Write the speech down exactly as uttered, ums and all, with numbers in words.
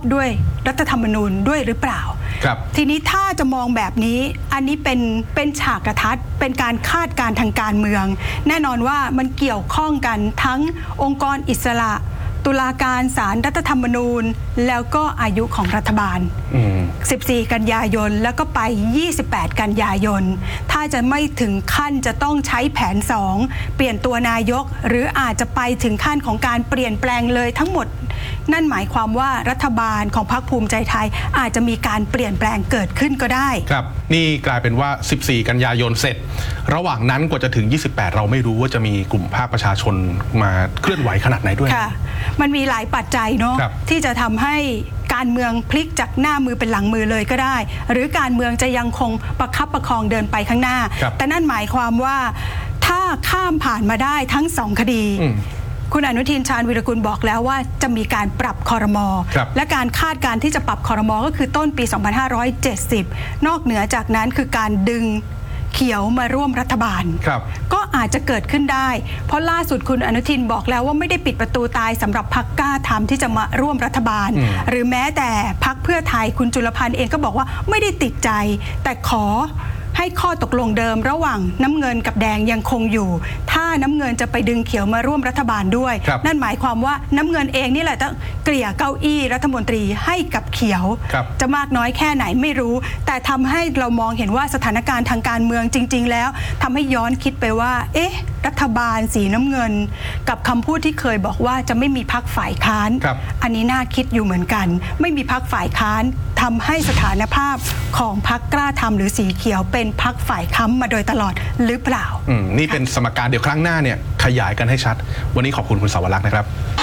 ด้วยรัฐธรรมนูญด้วยหรือเปล่าครับทีนี้ถ้าจะมองแบบนี้อันนี้เป็นเป็นฉากกระทัดเป็นการคาดการณ์ทางการเมืองแน่นอนว่ามันเกี่ยวข้องกันทั้งองค์กรอิสระตุลาการศาลรัฐธรรมนูญแล้วก็อายุของรัฐบาลสิบสี่กันยายนแล้วก็ไปยี่สิบแปดกันยายนถ้าจะไม่ถึงขั้นจะต้องใช้แผนสองเปลี่ยนตัวนายกหรืออาจจะไปถึงขั้นของการเปลี่ยนแปลงเลยทั้งหมดนั่นหมายความว่ารัฐบาลของพรรคภูมิใจไทยอาจจะมีการเปลี่ยนแปลงเกิดขึ้นก็ได้ครับนี่กลายเป็นว่าสิบสี่กันยายนเสร็จระหว่างนั้นกว่าจะถึงยี่สิบแปดเราไม่รู้ว่าจะมีกลุ่มภาคประชาชนมาเคลื่อนไหวขนาดไหนด้วยค่ะมันมีหลายปัจจัยเนาะที่จะทำให้การเมืองพลิกจากหน้ามือเป็นหลังมือเลยก็ได้หรือการเมืองจะยังคงประคับประคองเดินไปข้างหน้าแต่นั่นหมายความว่าถ้าข้ามผ่านมาได้ทั้งสองคดีคุณอนุทินชาญวีรกุลบอกแล้วว่าจะมีการปรับครม.และการคาดการที่จะปรับครม.ก็คือต้นปีสองพันห้าร้อยเจ็ดสิบนอกเหนือจากนั้นคือการดึงเขียวมาร่วมรัฐบาลก็อาจจะเกิดขึ้นได้เพราะล่าสุดคุณอนุทินบอกแล้วว่าไม่ได้ปิดประตูตายสำหรับพรรคกล้าทำที่จะมาร่วมรัฐบาลหรือแม้แต่พรรคเพื่อไทยคุณจุลพันธ์เองก็บอกว่าไม่ได้ติดใจแต่ขอให้ข้อตกลงเดิมระหว่างน้ำเงินกับแดงยังคงอยู่ถ้าน้ำเงินจะไปดึงเขียวมาร่วมรัฐบาลด้วยนั่นหมายความว่าน้ำเงินเองนี่แหละต้องเกลี่ยเก้าอี้รัฐมนตรีให้กับเขียวจะมากน้อยแค่ไหนไม่รู้แต่ทำให้เรามองเห็นว่าสถานการณ์ทางการเมืองจริงๆแล้วทำให้ย้อนคิดไปว่าเอ๊ะรัฐบาลสีน้ำเงินกับคำพูดที่เคยบอกว่าจะไม่มีพรรคฝ่ายค้านอันนี้น่าคิดอยู่เหมือนกันไม่มีพรรคฝ่ายค้านทำให้สถานภาพของพรรคกล้าทำหรือสีเขียวเป็นพรรคฝ่ายค้ำมาโดยตลอดหรือเปล่าอืมนี่เป็นสมการเดี๋ยวครั้งหน้าเนี่ยขยายกันให้ชัดวันนี้ขอบคุณคุณสาวรักษ์นะครับ